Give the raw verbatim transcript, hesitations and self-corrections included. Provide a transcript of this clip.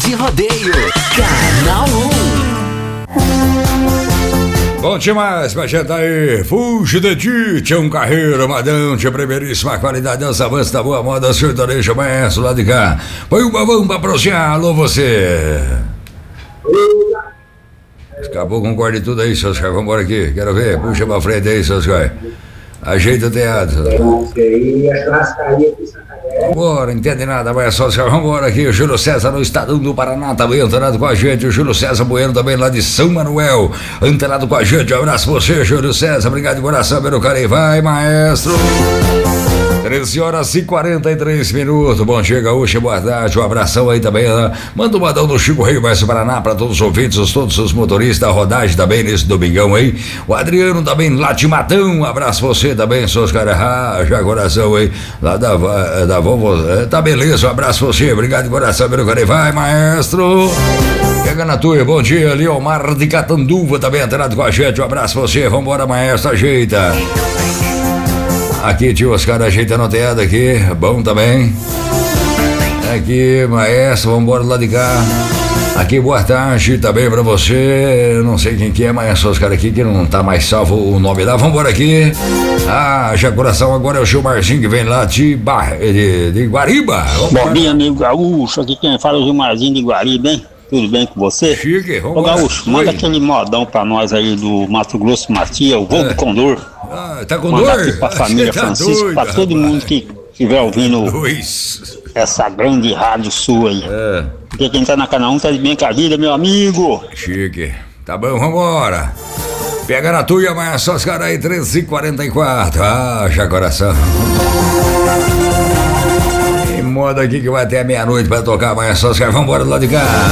de rodeio. Canal um. Bom demais pra gente aí. Fuge de ti, Tião Carreiro, Madão, de primeiríssima qualidade, dança avanço da boa moda, sertaneja, maestro lá de cá. Põe um babão pra aproximar, alô você. Acabou com o corte tudo aí, seus caras. Vambora aqui, quero ver. Puxa pra frente aí, seus caras. Ajeita o teatro. Vambora, não entende nada, vai só, seus caras. Vambora aqui, o Júlio César no estado do Paraná também, antenado com a gente. O Júlio César Bueno também lá de São Manuel, antenado com a gente. Um abraço pra você, Júlio César. Obrigado de coração, meu cara. Vai, maestro. treze horas e quarenta e três minutos. Bom dia, Gaúcha, boa tarde. Um abração aí também, né? Manda um badão do Chico Rei, Maestro Paraná, para todos os ouvintes, todos os motoristas, a rodagem também nesse domingão aí. O Adriano também lá de Matão. Um abraço pra você também, seus caras. Ah, já coração aí, lá da, da vovó. É, tá beleza, um abraço pra você. Obrigado de coração, meu cara. Vai, maestro. Pega na tua, bom dia, Leomar de Catanduva também antenado com a gente. Um abraço pra você. Vambora, maestro, ajeita. Aqui, tio Oscar, ajeita no teatro aqui, bom também. Aqui, maestro, vambora lá de cá. Aqui, boa tarde também pra você. Não sei quem que é, maestro Oscar aqui, que não tá mais salvo o nome lá. Vambora aqui. Ah, já coração, agora é o Gilmarzinho que vem lá de, Bar... de, de Guariba. Vambora. Bom dia, amigo Gaúcho, aqui quem fala é o Gilmarzinho de Guariba, hein? Tudo bem com você? Chique, vamos Ô Gaúcho, manda aquele modão pra nós aí do Mato Grosso Matia, o voo é. do Condor. Ah, tá com manda dor? aqui pra família tá Francisco, doido, pra todo rapaz. Mundo que estiver ouvindo Luiz. Essa grande rádio sua aí. É. Porque quem tá na Canal um tá de bem com a vida, meu amigo. Chique. Tá bom, vambora. Pega na tua, mas só os caras aí, treze e quarenta e quatro. Ah, já coração. Tem moda aqui que vai até meia-noite pra tocar, mas só os caras, vambora lá de cá.